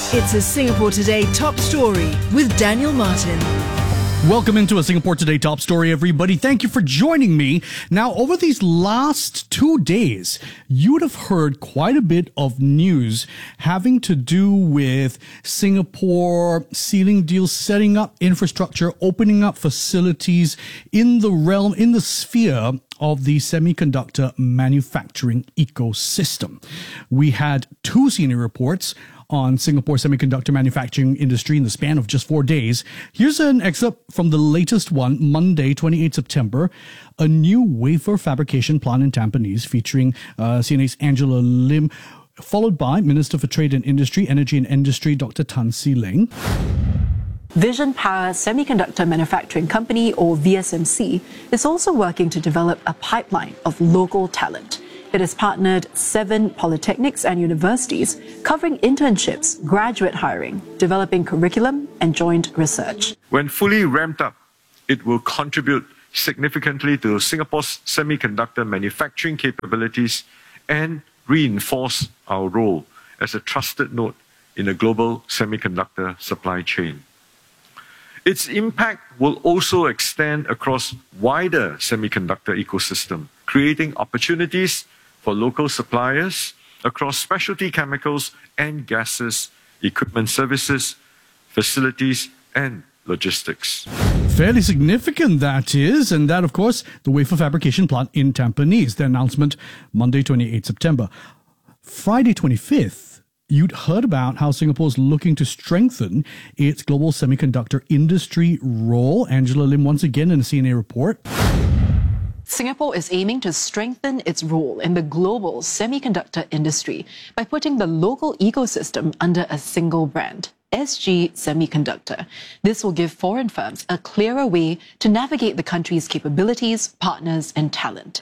It's a Singapore Today top story with Daniel Martin. Welcome into a Singapore Today top story, everybody. Thank you for joining me. Now, over these last 2 days, you would have heard quite a bit of news having to do with Singapore sealing deals, setting up infrastructure, opening up facilities in the sphere of the semiconductor manufacturing ecosystem. We had two senior reports on Singapore semiconductor manufacturing industry in the span of just 4 days. Here's an excerpt from the latest one, Monday, 28 September. A new wafer fabrication plant in Tampines featuring CNA's Angela Lim, followed by Minister for Trade and Industry, Energy and Industry, Dr. Tan See Leng. Vision Power Semiconductor Manufacturing Company, or VSMC, is also working to develop a pipeline of local talent. It has partnered 7 polytechnics and universities, covering internships, graduate hiring, developing curriculum, and joint research. When fully ramped up, it will contribute significantly to Singapore's semiconductor manufacturing capabilities and reinforce our role as a trusted node in the global semiconductor supply chain. Its impact will also extend across wider semiconductor ecosystem, creating opportunities for local suppliers across specialty chemicals and gases, equipment services, facilities, and logistics. Fairly significant, that is. And that, of course, the wafer fabrication plant in Tampines. The announcement Monday, 28 September. Friday, 25th, you'd heard about how Singapore's looking to strengthen its global semiconductor industry role. Angela Lim, once again, in a CNA report. Singapore is aiming to strengthen its role in the global semiconductor industry by putting the local ecosystem under a single brand, SG Semiconductor. This will give foreign firms a clearer way to navigate the country's capabilities, partners, and talent.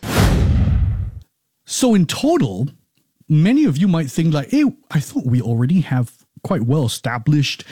So in total, many of you might think like, hey, I thought we already have quite well established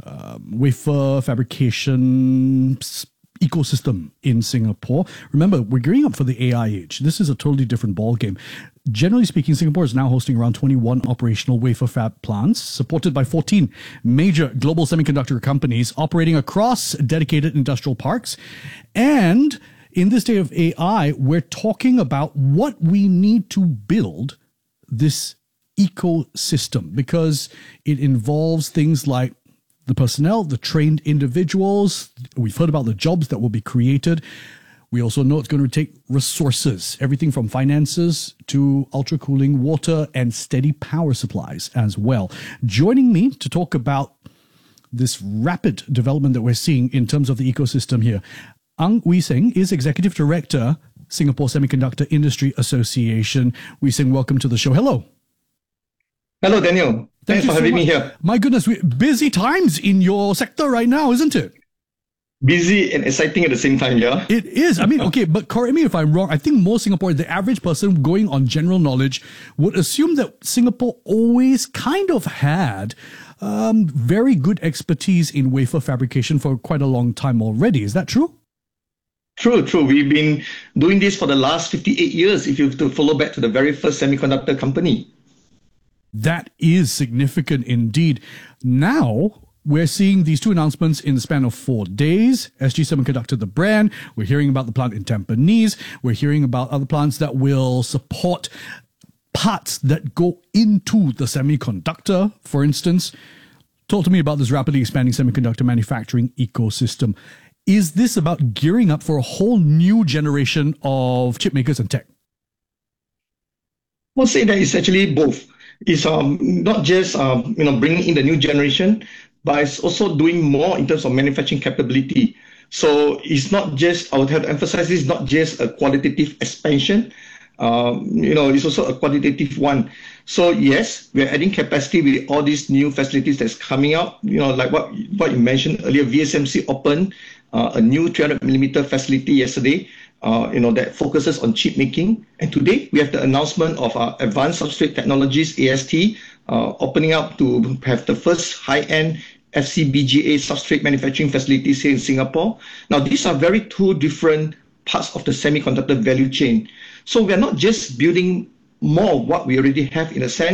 wafer fabrication ecosystem in Singapore. Remember, we're gearing up for the AI age. This is a totally different ballgame. Generally speaking, Singapore is now hosting around 21 operational wafer fab plants, supported by 14 major global semiconductor companies operating across dedicated industrial parks. And in this day of AI, we're talking about what we need to build this ecosystem, because it involves things like the personnel, the trained individuals. We've heard about the jobs that will be created. We also know it's going to take resources, everything from finances to ultra cooling water and steady power supplies as well. Joining me to talk about this rapid development that we're seeing in terms of the ecosystem here, Ang Wee Seng is Executive Director, Singapore Semiconductor Industry Association. Wee Seng, welcome to the show. Hello. Hello, Daniel. Thanks for having me here. My goodness, busy times in your sector right now, isn't it? Busy and exciting at the same time, yeah? It is. I mean, okay, but correct me if I'm wrong. I think most Singaporeans, the average person going on general knowledge, would assume that Singapore always kind of had very good expertise in wafer fabrication for quite a long time already. Is that true? True. We've been doing this for the last 58 years, if you have to follow back to the very first semiconductor company. That is significant indeed. Now, we're seeing these two announcements in the span of 4 days. SG Semiconductor, the brand. We're hearing about the plant in Tampines. We're hearing about other plants that will support parts that go into the semiconductor, for instance. Talk to me about this rapidly expanding semiconductor manufacturing ecosystem. Is this about gearing up for a whole new generation of chip makers and tech? I'll say that it's actually both. It's not just bringing in the new generation, but it's also doing more in terms of manufacturing capability. So it's not just, I would have to emphasize this, not just a qualitative expansion, it's also a quantitative one. So yes, we're adding capacity with all these new facilities that's coming up. Like what you mentioned earlier, VSMC opened a new 300mm facility yesterday. That focuses on chip making. And today we have the announcement of our Advanced Substrate Technologies, AST, opening up to have the first high-end FCBGA substrate manufacturing facilities here in Singapore. Now, these are very two different parts of the semiconductor value chain. So we're not just building more of what we already have in a sense,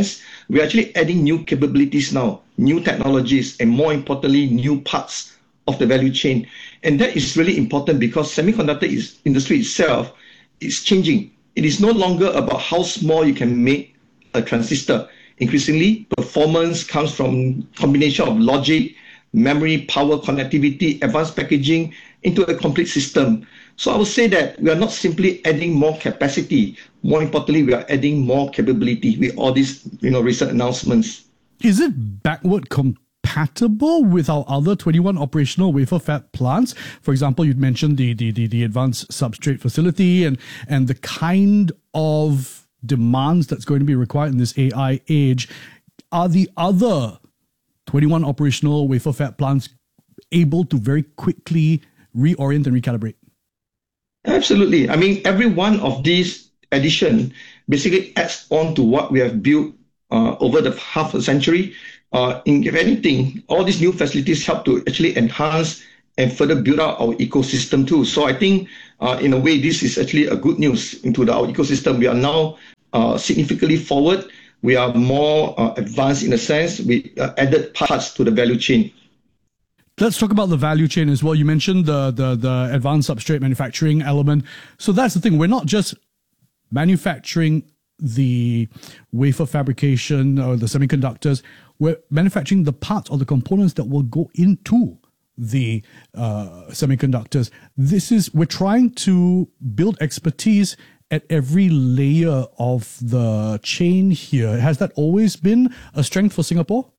we're actually adding new capabilities now, new technologies, and more importantly, new parts of the value chain. And that is really important because semiconductor industry itself is changing. It is no longer about how small you can make a transistor. Increasingly, performance comes from combination of logic, memory, power, connectivity, advanced packaging into a complete system. So I would say that we are not simply adding more capacity. More importantly, we are adding more capability with all these, recent announcements. Is it backward compatible with our other 21 operational wafer fab plants? For example, you'd mentioned the advanced substrate facility and the kind of demands that's going to be required in this AI age. Are the other 21 operational wafer fab plants able to very quickly reorient and recalibrate? Absolutely. I mean, every one of these addition basically adds on to what we have built over the half a century. If anything, all these new facilities help to actually enhance and further build out our ecosystem too. So I think, in a way, this is actually a good news into our ecosystem. We are now significantly forward. We are more advanced in a sense. We added parts to the value chain. Let's talk about the value chain as well. You mentioned the advanced substrate manufacturing element. So that's the thing. We're not just manufacturing the wafer fabrication or the semiconductors. We're manufacturing the parts or the components that will go into the semiconductors. We're trying to build expertise at every layer of the chain here. Has that always been a strength for Singapore?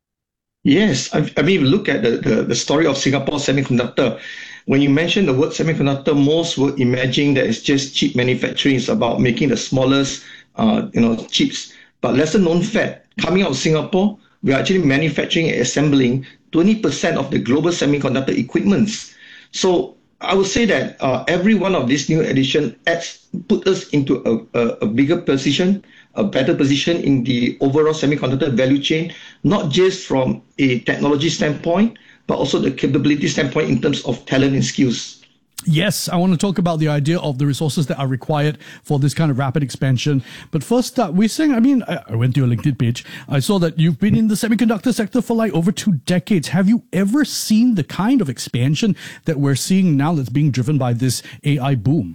Yes. I mean, look at the story of Singapore Semiconductor. When you mention the word semiconductor, most will imagine that it's just chip manufacturing. It's about making the smallest, chips. But lesser known fact, coming out of Singapore, we are actually manufacturing and assembling 20% of the global semiconductor equipments. So I would say that every one of these new additions put us into a bigger position, a better position in the overall semiconductor value chain, not just from a technology standpoint, but also the capability standpoint in terms of talent and skills. Yes, I want to talk about the idea of the resources that are required for this kind of rapid expansion. But first, I went to your LinkedIn page. I saw that you've been in the semiconductor sector for like over 2 decades. Have you ever seen the kind of expansion that we're seeing now that's being driven by this AI boom?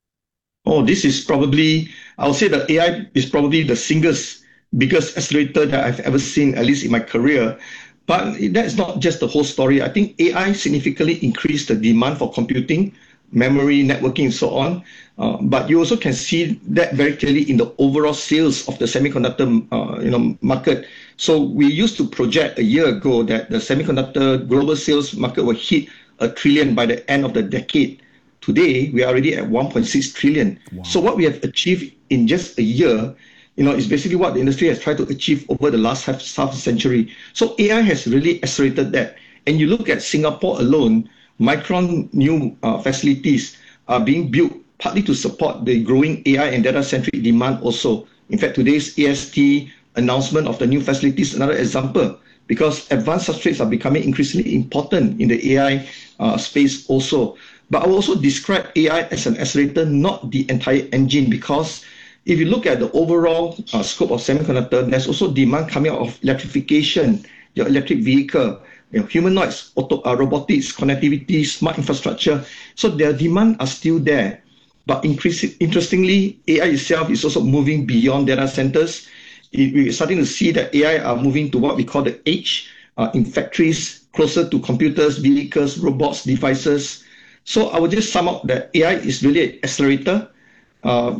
Oh, this is probably, I would say that AI is probably the single biggest accelerator that I've ever seen, at least in my career. But that's not just the whole story. I think AI significantly increased the demand for computing, memory, networking, and so on. But you also can see that very clearly in the overall sales of the semiconductor, market. So we used to project a year ago that the semiconductor global sales market will hit $1 trillion by the end of the decade. Today, we are already at 1.6 trillion. Wow. So what we have achieved in just a year, is basically what the industry has tried to achieve over the last half century. So AI has really accelerated that. And you look at Singapore alone, Micron new facilities are being built partly to support the growing AI and data-centric demand also. In fact, today's AST announcement of the new facilities is another example, because advanced substrates are becoming increasingly important in the AI space also. But I will also describe AI as an accelerator, not the entire engine, because if you look at the overall scope of semiconductor, there's also demand coming out of electrification, your electric vehicle, humanoids, robotics, connectivity, smart infrastructure. So their demand are still there. But interestingly, AI itself is also moving beyond data centers. We're starting to see that AI are moving to what we call the edge in factories, closer to computers, vehicles, robots, devices. So I would just sum up that AI is really an accelerator. But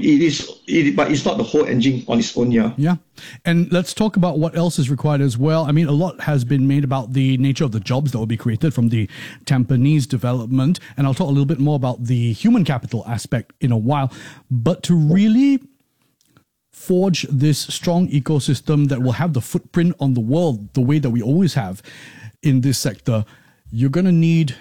it's not the whole engine on its own. Yeah. And let's talk about what else is required as well. I mean, a lot has been made about the nature of the jobs that will be created from the Tampines development. And I'll talk a little bit more about the human capital aspect in a while. But to really forge this strong ecosystem that will have the footprint on the world the way that we always have in this sector, you're going to need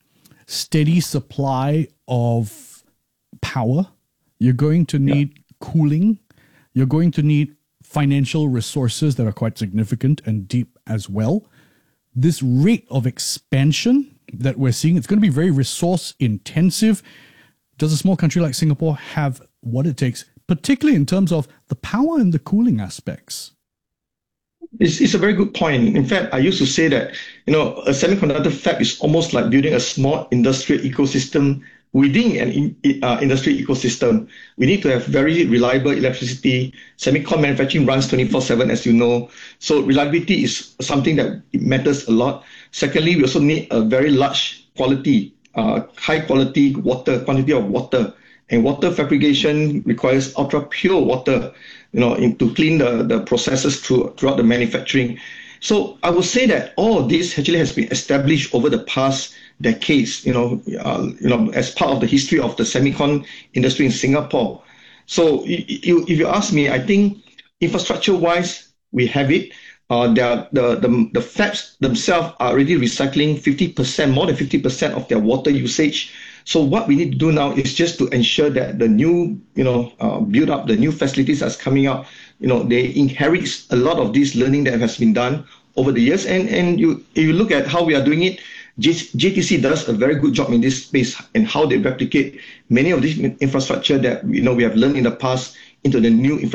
steady supply of power. You're going to need cooling. You're going to need financial resources that are quite significant and deep as well. This rate of expansion that we're seeing, it's going to be very resource intensive. Does a small country like Singapore have what it takes, particularly in terms of the power and the cooling aspects? It's a very good point. In fact, I used to say that, a semiconductor fab is almost like building a small industrial ecosystem within an industrial ecosystem. We need to have very reliable electricity. Semicon manufacturing runs 24/7, as you know. So reliability is something that matters a lot. Secondly, we also need a very large quality, high quality quantity of water. And water fabrication requires ultra pure water, to clean the processes throughout the manufacturing. So I would say that all of this actually has been established over the past decades, as part of the history of the semicon industry in Singapore. So if you ask me, I think infrastructure-wise, we have it. The fabs themselves are already recycling 50%, more than 50% of their water usage. So what we need to do now is just to ensure that the new, build up, the new facilities that's coming up, they inherit a lot of this learning that has been done over the years. And if you look at how we are doing it, JTC does a very good job in this space and how they replicate many of these infrastructure that we have learned in the past into the new infrastructure